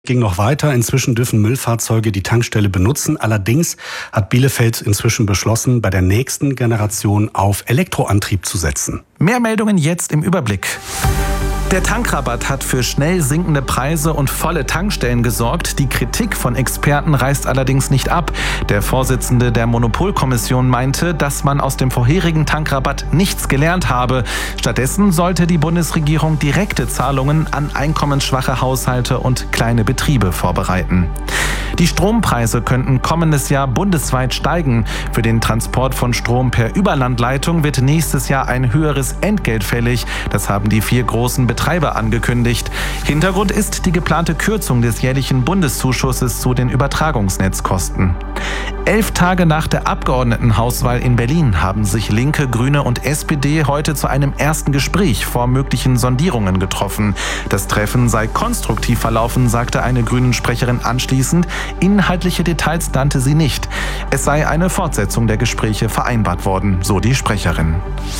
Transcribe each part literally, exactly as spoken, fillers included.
Ging noch weiter. Inzwischen dürfen Müllfahrzeuge die Tankstelle benutzen. Allerdings hat Bielefeld inzwischen beschlossen, bei der nächsten Generation auf Elektroantrieb zu setzen. Mehr Meldungen jetzt im Überblick. Der Tankrabatt hat für schnell sinkende Preise und volle Tankstellen gesorgt. Die Kritik von Experten reißt allerdings nicht ab. Der Vorsitzende der Monopolkommission meinte, dass man aus dem vorherigen Tankrabatt nichts gelernt habe. Stattdessen sollte die Bundesregierung direkte Zahlungen an einkommensschwache Haushalte und kleine Betriebe vorbereiten. Die Strompreise könnten kommendes Jahr bundesweit steigen. Für den Transport von Strom per Überlandleitung wird nächstes Jahr ein höheres Entgelt fällig. Das haben die vier großen Betreiber angekündigt. Hintergrund ist die geplante Kürzung des jährlichen Bundeszuschusses zu den Übertragungsnetzkosten. Elf Tage nach der Abgeordnetenhauswahl in Berlin haben sich Linke, Grüne und S P D heute zu einem ersten Gespräch vor möglichen Sondierungen getroffen. Das Treffen sei konstruktiv verlaufen, sagte eine Grünen-Sprecherin anschließend. Inhaltliche Details nannte sie nicht. Es sei eine Fortsetzung der Gespräche vereinbart worden, so die Sprecherin.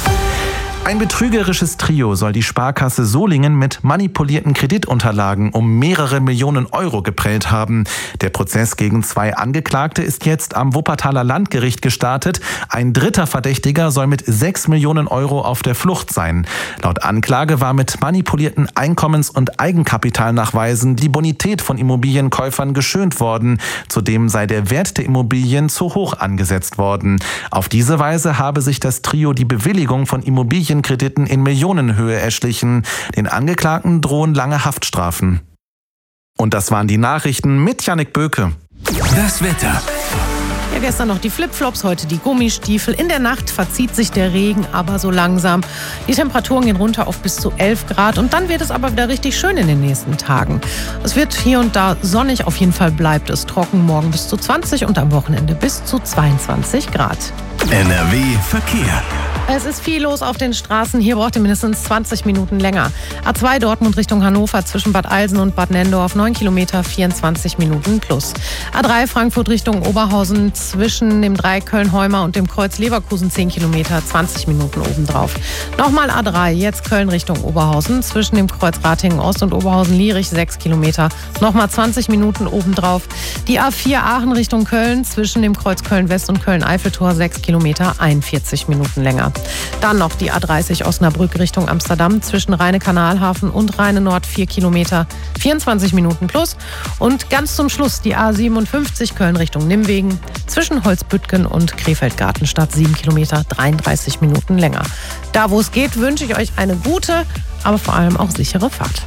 Ein betrügerisches Trio soll die Sparkasse Solingen mit manipulierten Kreditunterlagen um mehrere Millionen Euro geprellt haben. Der Prozess gegen zwei Angeklagte ist jetzt am Wuppertaler Landgericht gestartet. Ein dritter Verdächtiger soll mit sechs Millionen Euro auf der Flucht sein. Laut Anklage war mit manipulierten Einkommens- und Eigenkapitalnachweisen die Bonität von Immobilienkäufern geschönt worden. Zudem sei der Wert der Immobilien zu hoch angesetzt worden. Auf diese Weise habe sich das Trio die Bewilligung von Immobilien Krediten in Millionenhöhe erschlichen. Den Angeklagten drohen lange Haftstrafen. Und das waren die Nachrichten mit Jannik Böke. Das Wetter. Ja, gestern noch die Flipflops, heute die Gummistiefel. In der Nacht verzieht sich der Regen, aber so langsam. Die Temperaturen gehen runter auf bis zu elf Grad und dann wird es aber wieder richtig schön in den nächsten Tagen. Es wird hier und da sonnig, auf jeden Fall bleibt es trocken. Morgen bis zu zwanzig und am Wochenende bis zu zweiundzwanzig Grad. N R W Verkehr. Es ist viel los auf den Straßen. Hier braucht ihr mindestens zwanzig Minuten länger. A zwei Dortmund Richtung Hannover zwischen Bad Eilsen und Bad Nenndorf, neun Kilometer, vierundzwanzig Minuten plus. A drei Frankfurt Richtung Oberhausen zwischen dem Dreieck Köln-Heumar und dem Kreuz Leverkusen, zehn Kilometer, zwanzig Minuten obendrauf. Nochmal A drei, jetzt Köln Richtung Oberhausen zwischen dem Kreuz Ratingen-Ost und Oberhausen-Lierich, sechs Kilometer, nochmal zwanzig Minuten obendrauf. Die A vier Aachen Richtung Köln zwischen dem Kreuz Köln-West und Köln-Eiffeltor, sechs Kilometer, einundvierzig Minuten länger. Dann noch die A dreißig Osnabrück Richtung Amsterdam zwischen Rheine-Kanalhafen und Rheine-Nord, vier Kilometer, vierundzwanzig Minuten plus. Und ganz zum Schluss die A siebenundfünfzig Köln Richtung Nimwegen zwischen Holzbüttgen und Krefeld-Gartenstadt, sieben Kilometer, dreiunddreißig Minuten länger. Da, wo es geht, wünsche ich euch eine gute, aber vor allem auch sichere Fahrt.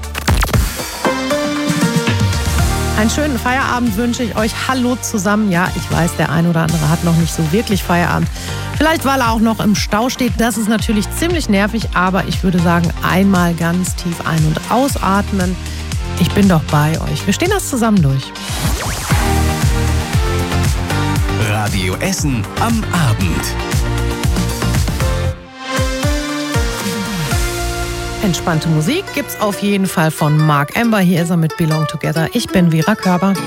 Einen schönen Feierabend wünsche ich euch. Hallo zusammen. Ja, ich weiß, der ein oder andere hat noch nicht so wirklich Feierabend. Vielleicht, weil er auch noch im Stau steht. Das ist natürlich ziemlich nervig, aber ich würde sagen, einmal ganz tief ein- und ausatmen. Ich bin doch bei euch. Wir stehen das zusammen durch. Radio Essen am Abend. Entspannte Musik gibt's auf jeden Fall von Mark Amber. Hier ist er mit Belong Together. Ich bin Vera Körber.